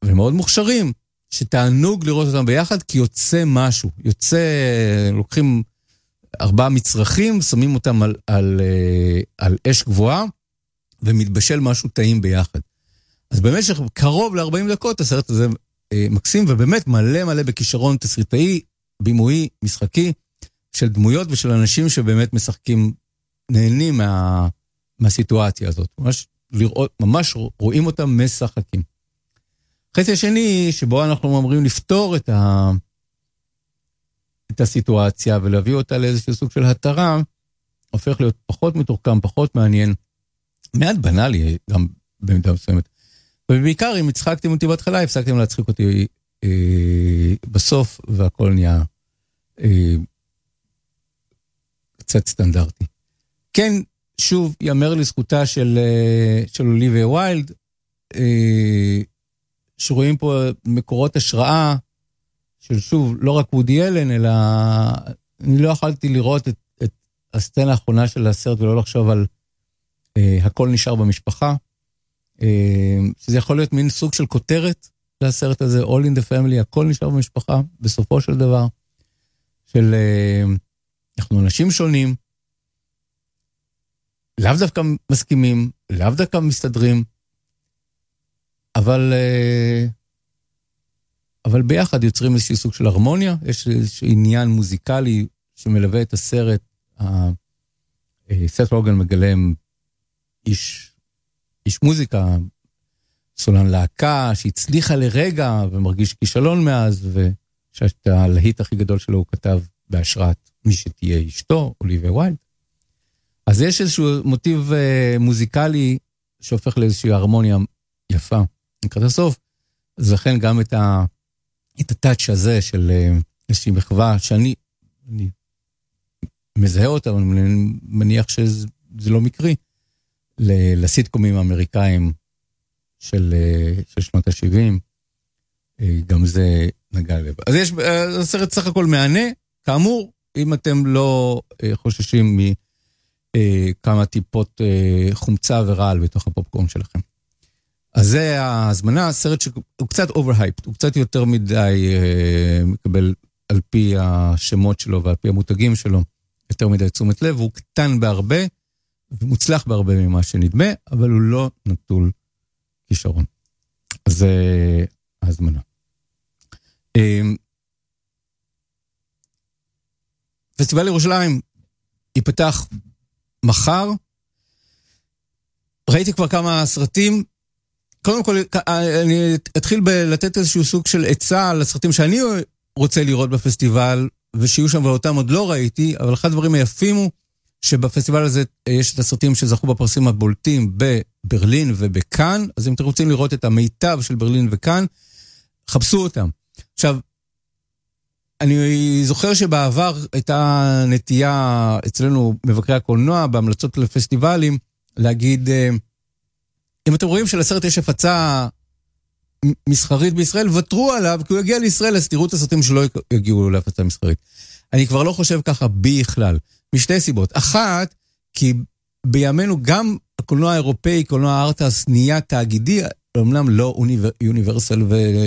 ומאוד מוכשרים, שתענוג לראות אותם ביחד, כי יוצא משהו. לוקחים 4 מצרכים, שמים אותם על אש גבוהה, ומתבשל משהו טעים ביחד. אז במשך קרוב ל-40 דקות, הסרט הזה מקסים, ובאמת מלא מלא בכישרון תסריטאי, בימוי, משחקי, של דמויות ושל אנשים שבאמת משחקים, נהנים מהסיטואציה הזאת. ממש רואים אותם משחקים. חצי השני, שבו אנחנו אמורים לפתור את הסיטואציה, ולהביא אותה לאיזשהו סוג של התרה, הופך להיות פחות מתוחכם, פחות מעניין, מעט בנאלי, גם במידה מסוימת. ובעיקר, אם הצחקתם אותי בהתחלה, הפסקתם להצחיק אותי בסוף, והכל נהיה קצת סטנדרטי. כן, שוב, יאמר לזכותה של אוליביה ויילד, שרואים פה מקורות השראה, של שוב, לא רק וודי אלן, אלא אני לא יכולתי לראות את הסצנה האחרונה של הסרט, ולא לחשוב על הכל נשאר במשפחה, שזה יכול להיות מין סוג של כותרת לסרט הזה, All in the Family, הכל נשאר במשפחה, בסופו של דבר, של אנחנו אנשים שונים, לאו דווקא מסכימים, לאו דווקא מסתדרים, אבל ביחד יוצרים איזשהו סוג של הרמוניה, יש איזשהו עניין מוזיקלי שמלווה את הסרט, סט רוגן מגלם איש מוזיקה, סולן להקה, שהצליחה לרגע ומרגיש כישלון מאז, ושאת הלהיט הכי גדול שלו הוא כתב בהשראת מי שתהיה אשתו, אוליביה ויילד. אז יש איזשהו מוטיב מוזיקלי שהופך לאיזושהי הרמוניה יפה. לקראת הסוף, אז לכן גם את הטאץ' הזה של איזושהי מחווה, שאני מזהה אותה, אבל אני מניח שזה לא מקרי, לסיטקומים האמריקאים של שנות ה-70, גם זה נגע לב. אז יש, הסרט סך הכל מענה, כאמור, אם אתם לא חוששים מכמה טיפות חומצה ורעל בתוך הפופקורן שלכם. אז זה ההזמנה, סרט שהוא קצת overhyped, הוא קצת יותר מדי מקבל על פי השמות שלו ועל פי המותגים שלו, יותר מדי תשומת לב, הוא קטן בהרבה, ומוצלח בהרבה ממה שנדמה, אבל הוא לא נטול כישרון. אז זה ההזמנה. פסטיבל ירושלים ייפתח מחר, ראיתי כבר כמה סרטים, קודם כל אני אתחיל לתת איזשהו סוג של עצה לסרטים שאני רוצה לראות בפסטיבל, ושיהיו שם ואותם עוד לא ראיתי, אבל אחד הדברים היפים הוא, שבפסטיבל הזה יש את הסרטים שזכו בפרסים הבולטים בברלין ובקאן, אז אם אתם רוצים לראות את המיטב של ברלין וקאן, חפשו אותם. עכשיו, אני זוכר שבעבר הייתה נטייה אצלנו מבקרי הקולנוע, בהמלצות לפסטיבלים, להגיד, אם אתם רואים שלסרט יש הפצה מסחרית בישראל, ותרו עליו, כי הוא יגיע לישראל, אז תראו את הסרטים שלא יגיעו להפצה מסחרית. אני כבר לא חושב ככה בכלל, משתי סיבות. אחת, כי בימינו גם הקולנוע האירופאי, קולנוע הארטס, נהיה תאגידי, אומנם לא יוניברסל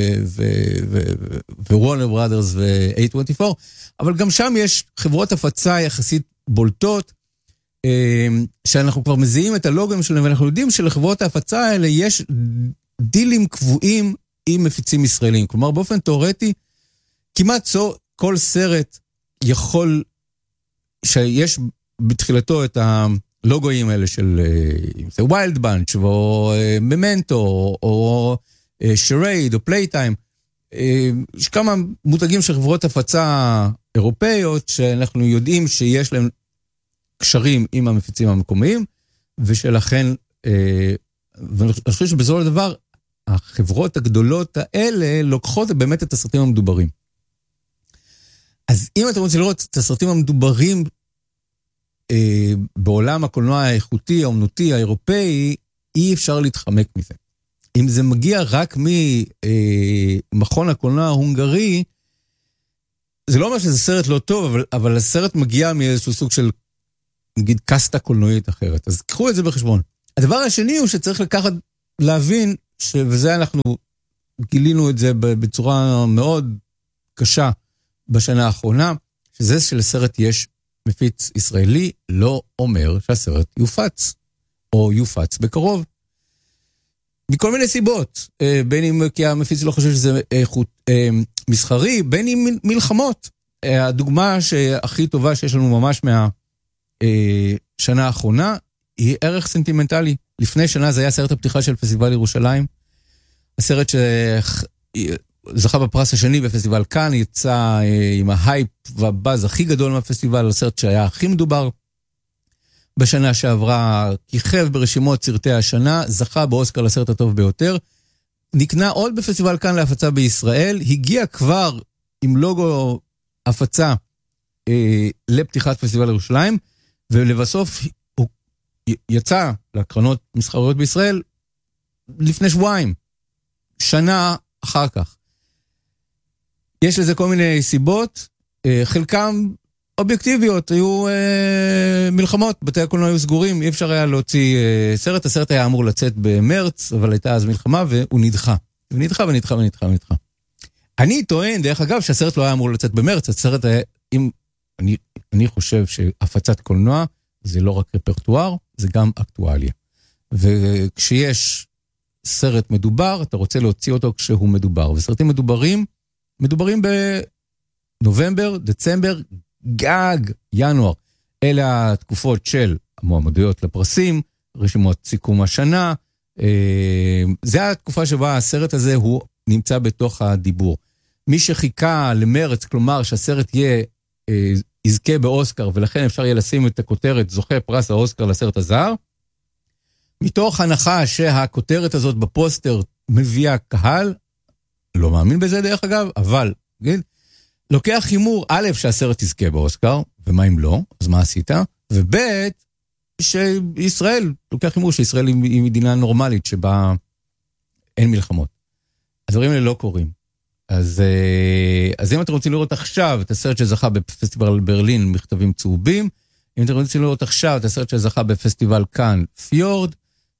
ווורנר בראדרס ו-A24, אבל גם שם יש חברות הפצה יחסית בולטות, שאנחנו כבר מזהים את הלוגים שלהם, ואנחנו יודעים שלחברות ההפצה האלה יש דילים קבועים עם מפיצים ישראלים. כלומר, באופן תיאורטי, כמעט כל סרט יכול, שיש בתחילתו את הלוגויים האלה של, אם זה ווילד בנץ' או ממנטו, או שרייד, או פלייטיים. יש כמה מותגים של חברות הפצה אירופאיות, שאנחנו יודעים שיש להם קשרים עם המפיצים המקומיים, ושלכן, ואני חושב שבזול הדבר, החברות הגדולות האלה לוקחות באמת את הסרטים המדוברים. אז אם אתם רוצים לראות את הסרטים המדוברים בעולם הקולנוע האיכותי, האומנותי, האירופאי, אי אפשר להתחמק מזה. אם זה מגיע רק ממכון הקולנוע ההונגרי, זה לא אומר שזה סרט לא טוב, אבל הסרט מגיע מאיזשהו סוג של, נגיד, קסטה קולנועית אחרת. אז קחו את זה בחשבון. הדבר השני הוא שצריך להבין, וזה אנחנו גילינו את זה בצורה מאוד קשה בשנה האחרונה, שזה שלסרט יש מפיץ ישראלי, לא אומר שהסרט יופץ, או יופץ בקרוב. מכל מיני סיבות, בין אם כי המפיץ לא חושב שזה מסחרי, בין אם מלחמות. הדוגמה שהכי טובה שיש לנו ממש מהשנה האחרונה, היא ערך סנטימנטלי. לפני שנה זה היה סרט הפתיחה של פסטיבל ירושלים, הסרט שזכה בפרס השני בפסטיבל כאן, יצא עם ההייפ והבאז הכי גדול מהפסטיבל, הסרט שהיה הכי מדובר בשנה שעברה, כיכב ברשימות סרטי השנה, זכה באוסקר לסרט הטוב ביותר, נקנה עוד בפסטיבל כאן להפצה בישראל, הגיע כבר עם לוגו הפצה לפתיחת פסטיבל ירושלים, ולבסוף הוא יצא לקרנות מסחריות בישראל לפני שבועיים, שנה אחר כך. יש לזה כל מיני סיבות, חלקם אובייקטיביות, היו מלחמות, בתי הקולנוע היו סגורים, אי אפשר היה להוציא סרט, הסרט היה אמור לצאת במרץ, אבל הייתה אז מלחמה והוא נדחה. ונדחה ונדחה ונדחה ונדחה. אני טוען, דרך אגב, שהסרט לא היה אמור לצאת במרץ, הסרט היה, אני חושב שהפצת קולנוע זה לא רק רפרטואר, זה גם אקטואליה. וכשיש סרט מדובר, אתה רוצה להוציא אותו כשהוא מדובר. וסרטים מדוברים בנובמבר, דצמבר, גג, ינואר. אלה התקופות של המועמדויות לפרסים, רשימות סיכום השנה. זה התקופה שבה הסרט הזה הוא נמצא בתוך הדיבור. מי שחיכה למרץ, כלומר שהסרט יזכה באוסקר, ולכן אפשר יהיה לשים את הכותרת זוכה פרס האוסקר לסרט הזר, מתוך הנחה שהכותרת הזאת בפוסטר מביאה קהל, לא מאמין בזה דרך אגב, אבל לוקח חימור א' שהסרט יזכה באוסקר, ומה אם לא, אז מה עשית? וב' שישראל, לוקח חימור שישראל היא מדינה נורמלית שבה אין מלחמות. הדברים האלה לא קורים. אז אם אתם רוצים לראות עכשיו את הסרט שזכה בפסטיבל ברלין, מכתבים צהובים, אם אתם רוצים לראות עכשיו את הסרט שזכה בפסטיבל כאן, פיורד,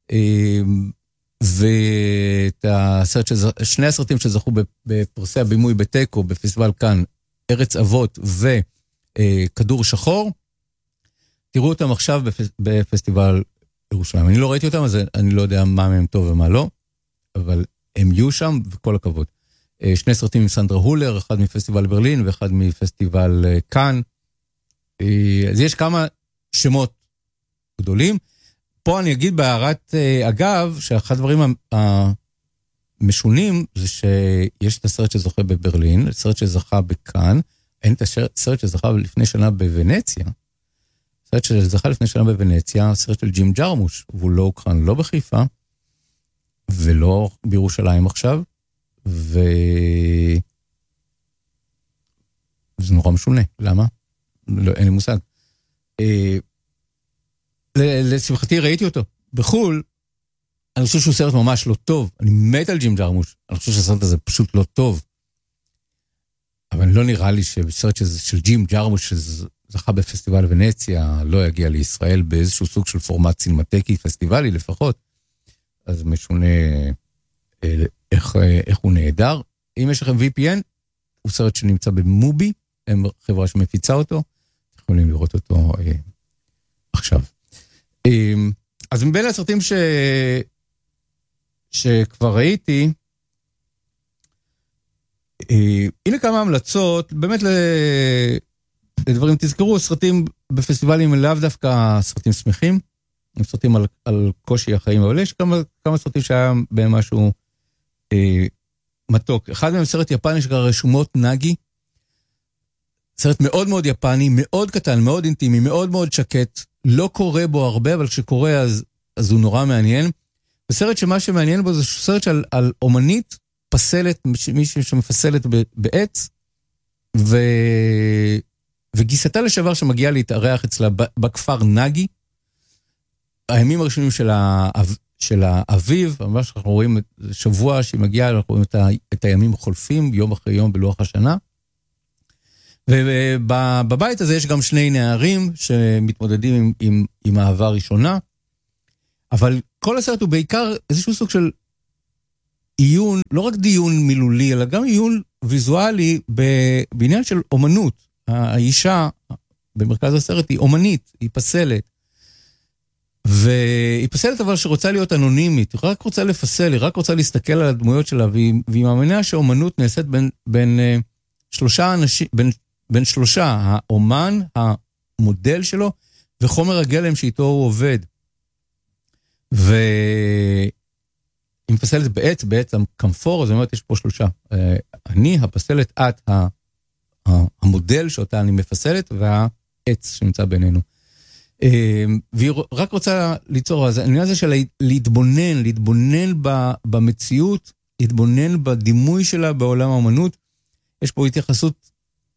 ואת הסרט שני הסרטים שזכו בפרסי הבימוי בטקו, בפסטיבל כאן, ארץ אבות וכדור שחור, תראו אותם עכשיו בפסטיבל ירושלים. אני לא ראיתי אותם, אז אני לא יודע מה מהם טוב ומה לא, אבל הם יהיו שם וכל הכבוד. שני סרטים עם סנדרה הולר, אחד מפסטיבל ברלין ואחד מפסטיבל כאן. אז יש כמה שמות גדולים. פה אני אגיד בהערת אגב, שאחד הדברים המשונים זה שיש את הסרט שזוכה בברלין, הסרט שזכה בכאן, אין את הסרט שזכה לפני שנה בוונציה. הסרט שזכה לפני שנה בוונציה, הסרט של ג'ים ג'רמוש, והוא לא הוקרן לא בחיפה, ולא בירושלים עכשיו, וזה נורא משונה. למה? לא, אין לי מושג. לשמחתי ראיתי אותו. בחול, אני חושב שהוא סרט ממש לא טוב. אני מת על ג'ים ג'רמוש. אני חושב שהסרט הזה פשוט לא טוב. אבל לא נראה לי שסרט של ג'ים ג'רמוש שזכה בפסטיבל ונציה לא יגיע לישראל באיזשהו סוג של פורמט סינמטקי, פסטיבלי לפחות. אז משונה איך הוא נהדר. אם יש לכם VPN, הוא סרט שנמצא במובי, הם חברה שמפיצה אותו, יכולים לראות אותו עכשיו. אז מבין הסרטים שכבר ראיתי, הנה כמה המלצות, באמת לדברים, תזכרו, סרטים בפסטיבלים לאו דווקא סרטים שמחים, הם סרטים על קושי החיים, אבל יש כמה סרטים שהיה בהם משהו מתוק. אחד מהם סרט יפני שקרא רשומות נגי, סרט מאוד מאוד יפני, מאוד קטן, מאוד אינטימי, מאוד מאוד שקט, לא קורה בו הרבה, אבל כשקורה אז הוא נורא מעניין. וסרט שמה שמעניין בו זה סרט על אומנית פסלת, מישהו שמפסלת בעץ, וגיסתה לשעבר שמגיעה להתארח אצלה בכפר נגי, הימים הראשונים של האביב, ממש אנחנו רואים שבוע שהיא מגיעה, אנחנו רואים את הימים החולפים, יום אחרי יום בלוח השנה, ובבית הזה יש גם שני נערים שמתמודדים עם אהבה ראשונה, אבל כל הסרט הוא בעיקר איזשהו סוג של עיון, לא רק דיון מילולי, אלא גם עיון ויזואלי בעניין של אומנות. האישה במרכז הסרט היא אומנית, היא פסלת. והיא פסלת אבל שרוצה להיות אנונימית, היא רק רוצה לפסל, היא רק רוצה להסתכל על הדמויות שלה, והיא מאמינה שאומנות נעשית בין שלושה אנשים, בין שלושה, האומן, המודל שלו, וחומר הגלם שאיתו הוא עובד. והיא מפסלת בעץ הקמפור, אז זאת אומרת, יש פה שלושה. אני, הפסלת, את, המודל שאותה אני מפסלת, והעץ שנמצא בינינו. והיא רק רוצה ליצור, אז העניין הזה של להתבונן במציאות, להתבונן בדימוי שלה בעולם האמנות. יש פה התייחסות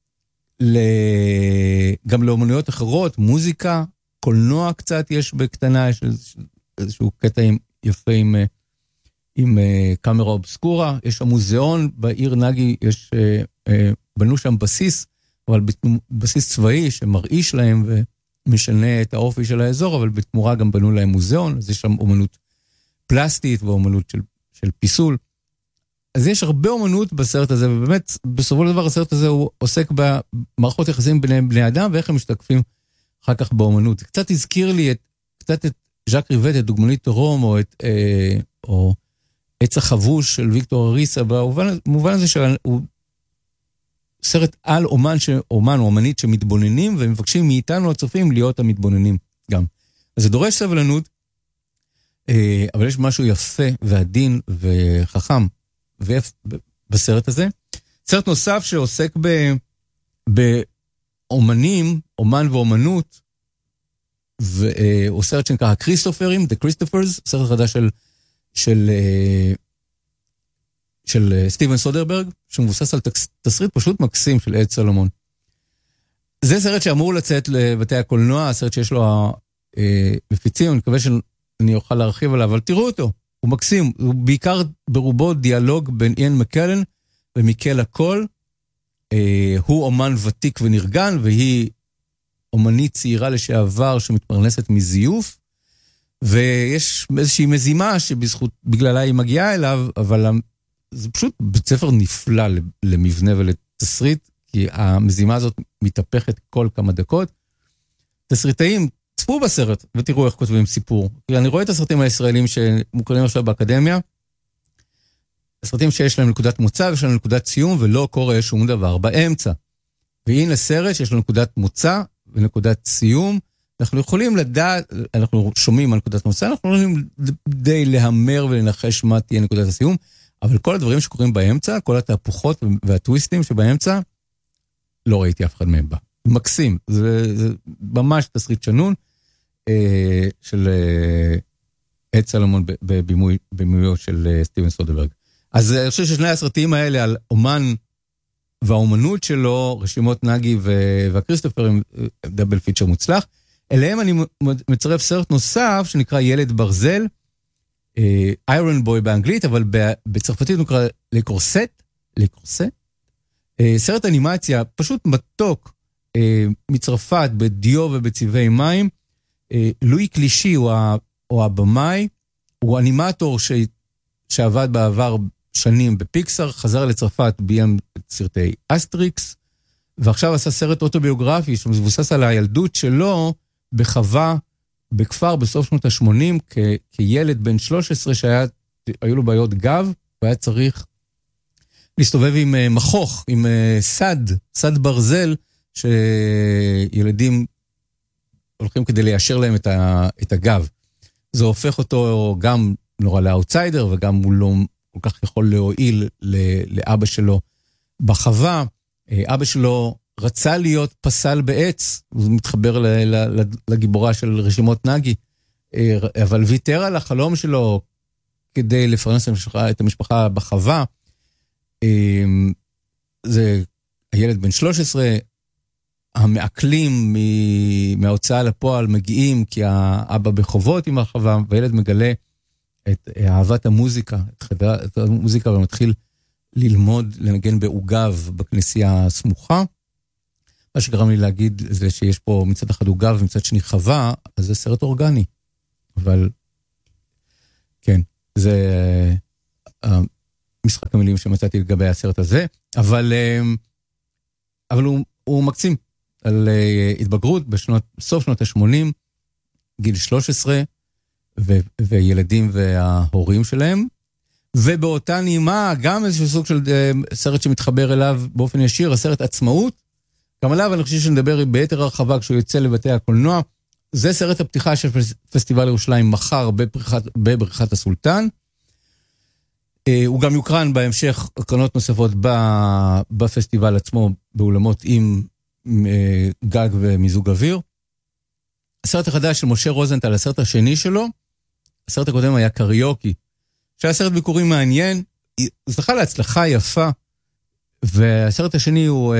גם לאמנויות אחרות, מוזיקה, קולנוע קצת יש בקטנה, יש איזשהו קטע יפה עם קאמרה אובסקורה, יש המוזיאון בעיר נגי, בנו שם בסיס, אבל בסיס צבאי שמרעיש להם ומשנה את האופי של האזור, אבל בתמורה גם בנו להם מוזיאון, אז יש שם אומנות פלסטית ואומנות של פיסול. אז יש הרבה אומנות בסרט הזה, ובאמת בסופו של דבר הסרט הזה הוא עוסק במערכות יחסים ביניהם בני אדם, ואיך הם משתקפים אחר כך באומנות. זה קצת הזכיר לי קצת את ז'אק ריבט, את דוגמנית רום, או עץ החבוש של ויקטור אריסה, במובן הזה שהוא סרט על אומן או אומנית שמתבוננים, ומבקשים מאיתנו הצופים להיות המתבוננים גם. אז זה דורש סבלנות, אבל יש משהו יפה ועדין וחכם בסרט הזה. סרט נוסף שעוסק באומנים, אומן ואומנות, והוא סרט שנקרא הקריסטופרים, The Christophers, סרט חדש של סטיבן סודרברג, שמבוסס על תסריט פשוט מקסים של עד סלומון. זה סרט שאמור לצאת לבתי הקולנוע, הסרט שיש לו מפיצים, אני מקווה שאני אוכל להרחיב עליו, אבל תראו אותו, הוא מקסים, הוא בעיקר ברובו דיאלוג בין איין מקלן ומיקל הקול, הוא אומן ותיק ונרגן, והיא אומנית צעירה לשעבר שמתפרנסת מזיוף, ויש איזושהי מזימה שבגללה היא מגיעה אליו, אבל זה פשוט בית ספר נפלא למבנה ולתסריט, כי המזימה הזאת מתהפכת כל כמה דקות. תסריטאים, צפו בסרט ותראו איך כותבים סיפור. אני רואה את הסרטים הישראלים שמוקרנים עכשיו באקדמיה, הסרטים שיש להם נקודת מוצא ויש להם נקודת סיום, ולא קורה שום דבר באמצע. והנה סרט שיש לו נקודת מוצא ונקודת סיום, אנחנו יכולים לדעת, אנחנו שומעים על נקודת מוצא, אנחנו יכולים די להמר ולנחש מה תהיה נקודת הסיום, אבל כל הדברים שקורים באמצע, כל התהפוכות והטוויסטים שבאמצע, לא ראיתי אף אחד מהם בה. מקסים, זה ממש תסריט שנון של עד סלומון בבימויו של סטיבן סודרברג. אז אני חושב ששני הסרטים האלה על אומן והאומנות שלו, רשימות נגי והקריסטופרים, דאבל פיצ'ר מוצלח. אליהם אני מצרף סרט נוסף שנקרא ילד ברזל, איירון בוי באנגלית, אבל בצרפתית הוא נקרא לקורסט, סרט אנימציה פשוט מתוק מצרפת בדיו ובצבעי מים. לואי קלישי הוא הבמאי, הוא אנימטור שעבד בעבר שנים בפיקסר, חזר לצרפת ביים סרטי אסטריקס, ועכשיו עשה סרט אוטוביוגרפי שמבוסס על הילדות שלו בחווה בכפר בסוף שנות ה-80, כילד בן 13 שהיו לו בעיות גב, והיה צריך להסתובב עם מחוך, עם סד ברזל, שילדים הולכים כדי ליישר להם את הגב. זה הופך אותו גם נורא לאוטסיידר, וגם הוא לא כל כך יכול להועיל לאבא שלו בחווה. אבא שלו רצה להיות פסל בעץ, הוא מתחבר לגיבורה של רשימות נגי, אבל ויתר על החלום שלו כדי לפרנס את המשפחה בחווה. זה הילד בן 13, המעקלים מההוצאה לפועל מגיעים כי האבא בחובות עם החווה, והילד מגלה את אהבת המוזיקה, את המוזיקה, ומתחיל ללמוד לנגן בעוגב בכנסייה הסמוכה. מה שגרם לי להגיד זה שיש פה מצד אחד עוגב ומצד שני חווה, אז זה סרט אורגני. אבל כן, זה משחק המילים שמצאתי לגבי הסרט הזה, אבל הוא מקצים על התבגרות בסוף שנות ה-80, גיל 13, וילדים וההורים שלהם, ובאותה נימה גם איזשהו סוג של סרט שמתחבר אליו באופן ישיר, הסרט עצמאות, גם עליו אני חושב שנדבר ביתר הרחבה כשהוא יוצא לבתי הקולנוע. זה סרט הפתיחה של פסטיבל ירושלים מחר בבריכת הסולטן. הוא גם יוקרן בהמשך הקרנות נוספות בפסטיבל עצמו, באולמות עם גג ומיזוג אוויר. הסרט החדש של משה רוזנטל, הסרט השני שלו, הסרט הקודם היה קריוקי, שהיה סרט ביקורי מעניין, הוא זכה להצלחה יפה, והסרט השני הוא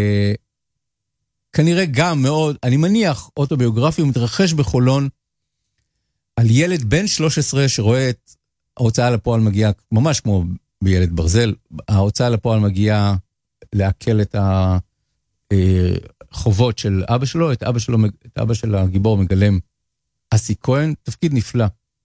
כנראה גם מאוד, אני מניח, אוטוביוגרפי, הוא מתרחש בחולון, על ילד בן 13 שרואה את ההוצאה לפועל מגיעה, ממש כמו בילד ברזל, ההוצאה לפועל מגיעה לעכל את החובות של אבא שלו, את אבא של הגיבור מגלם אסי כהן, תפקיד נפלא.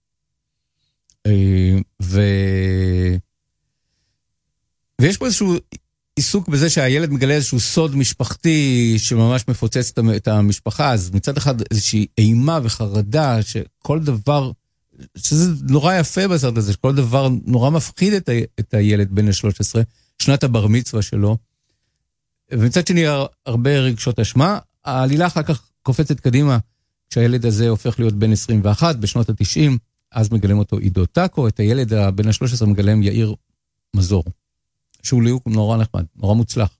ויש פה איזשהו עיסוק בזה שהילד מגלה איזשהו סוד משפחתי שממש מפוצץ את המשפחה, אז מצד אחד איזושהי אימה וחרדה שכל דבר, שזה נורא יפה בסרט הזה, שכל דבר נורא מפחיד את הילד בן ה-13, שנת הבר מצווה שלו, ומצד שני הרבה רגשות אשמה. העלילה אחר כך קופצת קדימה, כשהילד הזה הופך להיות בן 21 בשנות ה-90, אז מגלם אותו עידו טאקו, את הילד בן ה-13 מגלם יאיר מזור, שהוא ליהוק נורא נחמד, נורא מוצלח.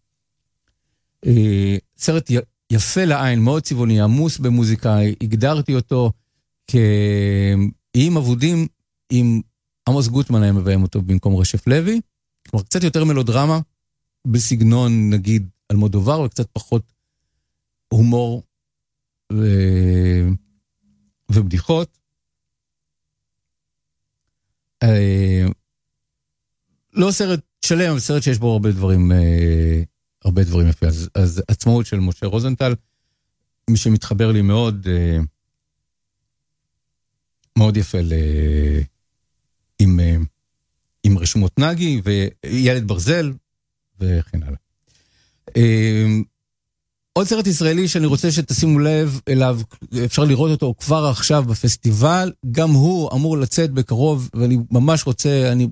סרט יפה לעין, מאוד צבעוני, עמוס במוזיקה, הגדרתי אותו כאיים אבודים, עם עמוס גוטמן היה מביים אותו במקום רשף לוי, כלומר קצת יותר מלודרמה, בסגנון נגיד אלמודובר, וקצת פחות הומור ובדיחות. לא סרט שלם, אבל סרט שיש בו הרבה דברים יפה. אז עצמאות של משה רוזנטל, מי שמתחבר לי מאוד, מאוד יפה עם רשומות נגי, וילד ברזל, וכן הלאה. עוד סרט ישראלי שאני רוצה שתשימו לב אליו, אפשר לראות אותו כבר עכשיו בפסטיבל, גם הוא אמור לצאת בקרוב, ואני ממש רוצה, אני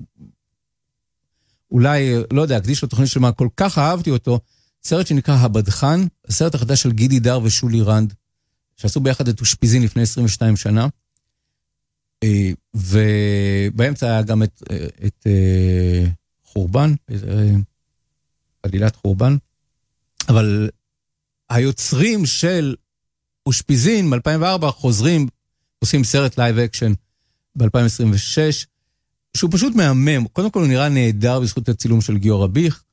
אולי, לא יודע, אקדיש לתוכנית שלמה, כל כך אהבתי אותו, סרט שנקרא הבדחן, הסרט החדש של גידי דר ושולי רנד, שעשו ביחד את אושפיזין לפני 22 שנה, ובאמצע היה גם את חורבן, עלילת חורבן, אבל היוצרים של אושפיזין מ-2004 חוזרים, עושים סרט לייב אקשן ב-2026, שהוא פשוט מהמם. קודם כל הוא נראה נהדר בזכות הצילום של גיאור רביך,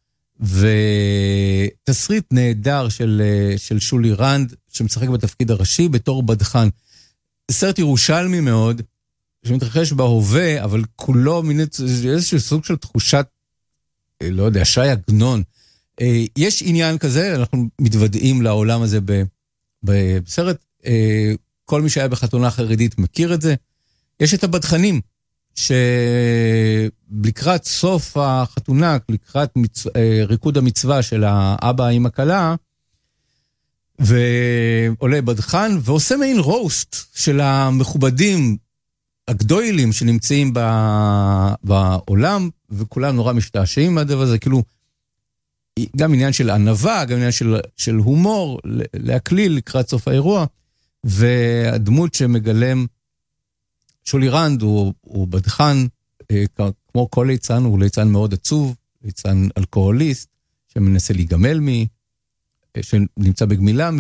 ותסריט נהדר של שולי רנד, שמשחק בתפקיד הראשי בתור בדחן. סרט ירושלמי מאוד, שמתרחש בהווה, אבל כולו איזשהו סוג של תחושת, לא יודע, שי עגנון. יש עניין כזה, אנחנו מתוודעים לעולם הזה בסרט, כל מי שהיה בחתונה חרדית מכיר את זה. יש את הבדחנים, שלקראת סוף החתונה, לקראת ריקוד המצווה של האבא עם הכלה, ועולה בדחן ועושה מעין רוסט של המכובדים הגדולים שנמצאים בעולם, וכולם נורא משתעשעים מהדבר הזה, כאילו, גם עניין של ענווה, גם עניין של הומור, להקליל לקראת סוף האירוע, והדמות שמגלם שולי רנד הוא בדחן, כמו כל ליצן, הוא ליצן מאוד עצוב, ליצן אלכוהוליסט, שמנסה להיגמל שנמצא בגמילה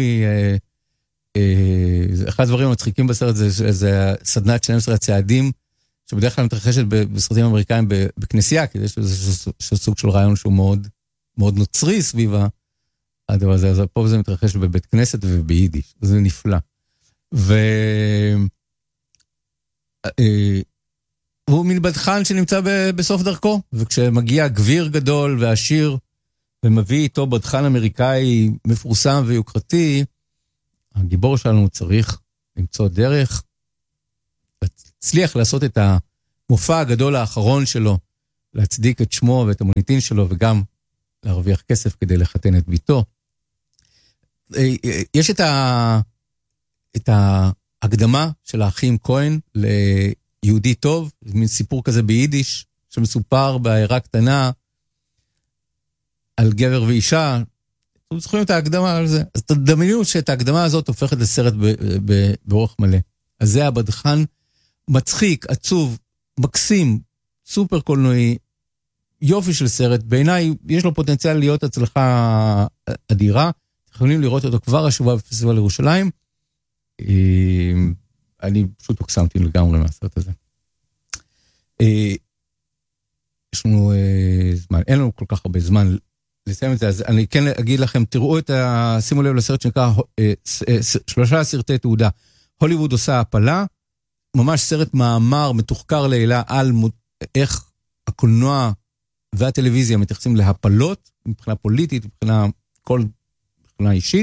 אחד הדברים המצחיקים בסרט זה סדנת 12 הצעדים, שבדרך כלל מתרחשת בסרטים אמריקאים בכנסייה, כי יש איזשהו סוג של רעיון שהוא מאוד, מאוד נוצרי סביב הדבר הזה, אז פה זה מתרחש בבית כנסת וביידיש, זה נפלא. והוא מין בדחן שנמצא בסוף דרכו, וכשמגיע גביר גדול ועשיר, ומביא איתו בדחן אמריקאי מפורסם ויוקרתי, הגיבור שלנו צריך למצוא דרך, להצליח לעשות את המופע הגדול האחרון שלו להצדיק את שמו ואת המוניטין שלו, וגם להרוויח כסף כדי לחתן את ביתו. יש את ההקדמה של האחים כהן ליהודי טוב, מין סיפור כזה ביידיש, שמסופר בעיירה קטנה, על גבר ואישה, אתם זוכרים את ההקדמה על זה? אז תדמיינו שאת ההקדמה הזאת הופכת לסרט באורך מלא. אז זה הבדחן מצחיק, עצוב, מקסים, סופר קולנועי, יופי של סרט. בעיניי יש לו פוטנציאל להיות הצלחה אדירה. יכולים לראות אותו כבר השבוע בפסטיבל ירושלים. אני פשוט הוקסמתי לגמרי מהסרט הזה. יש לנו זמן, אין לנו כל כך הרבה זמן לסיים את זה, אז אני כן אגיד לכם, תראו שימו לב לסרט שנקרא 3 סרטי תעודה. הוליווד עושה הפלה, ממש סרט מאמר מתוחקר לילה על איך הקולנוע והטלוויזיה מתייחסים להפלות, מבחינה פוליטית, מבחינה אישית.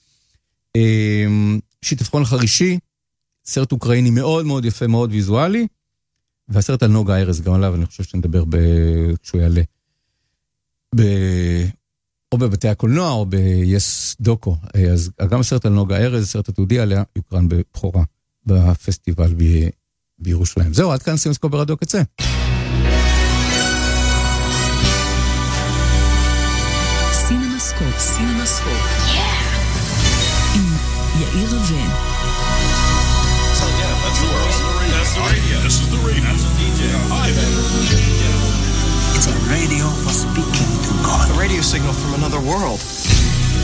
שיטפון חרישי, סרט אוקראיני מאוד מאוד יפה, מאוד ויזואלי, והסרט על נוגה ארז, גם עליו אני חושב שנדבר כשהוא יעלה. או בבתי הקולנוע, או ביס דוקו. אז גם הסרט על נוגה ארז, סרט התעודי עליה, יוקרן בבחורה בפסטיבל בירושלים. זהו, עד כאן סימסקופ ברדיו קצה. סינמסקופ. עם יאיר רבן. So yeah, that's the world. That's the radio. This is the radio. That's a DJ. Hi, man. It's a radio for speaking to God. A radio signal from another world.